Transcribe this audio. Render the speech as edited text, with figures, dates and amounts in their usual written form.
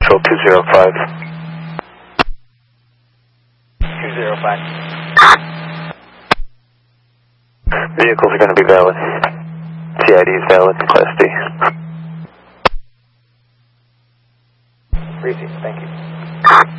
Control 205. 205. Vehicles are going to be valid. CID is valid, Class D. Receive, thank you.